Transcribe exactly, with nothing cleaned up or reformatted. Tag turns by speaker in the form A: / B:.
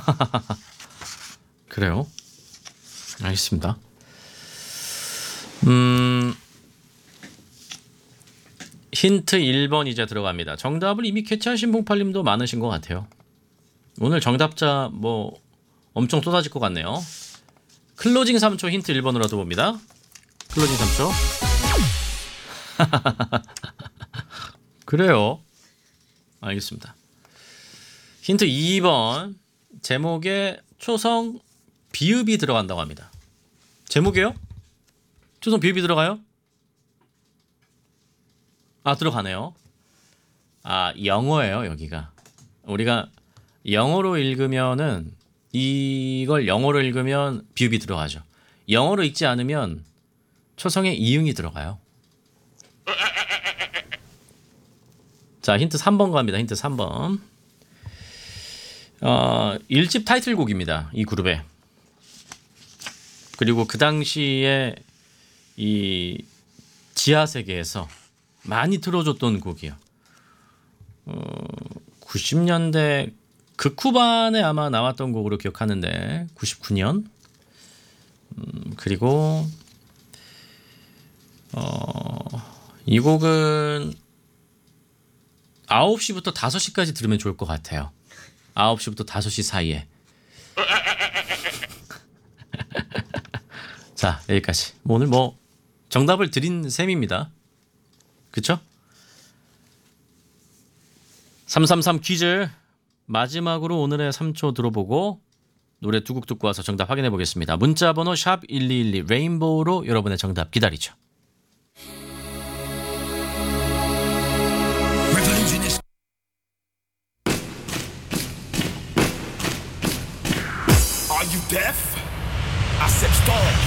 A: 그래요? 알겠습니다. 음, 힌트 일 번 이제 들어갑니다. 정답을 이미 캐치하신 봉팔님도 많으신 것 같아요. 오늘 정답자 뭐 엄청 쏟아질 것 같네요. 클로징 삼 초 힌트 일 번으로 봅니다. 클로징 삼 초. 그래요. 알겠습니다. 힌트 이 번. 제목에 초성 비읍이 들어간다고 합니다. 제목이요? 초성 비읍이 들어가요? 아, 들어가네요. 아, 영어예요, 여기가. 우리가 영어로 읽으면은 이걸 영어로 읽으면 비읍이 들어가죠. 영어로 읽지 않으면 초성에 이응이 들어가요. 자, 힌트 삼 번 갑니다. 힌트 삼 번. 어, 일 집 타이틀곡입니다. 이 그룹의. 그리고 그 당시에 이 지하세계에서 많이 틀어줬던 곡이요. 어, 구십 년대 극후반에 아마 나왔던 곡으로 기억하는데 구십구 년. 음, 그리고 어, 이 곡은 아홉 시부터 다섯 시까지 들으면 좋을 것 같아요. 아홉 시부터 다섯 시 사이에. 자, 여기까지. 오늘 뭐 정답을 드린 셈입니다. 그쵸? 삼삼삼 퀴즈 마지막으로 오늘의 삼 초 들어보고 노래 두 곡 듣고 와서 정답 확인해 보겠습니다. 문자 번호 샵 일이일이 레인보우로 여러분의 정답 기다리죠.
B: Are you deaf? I said start.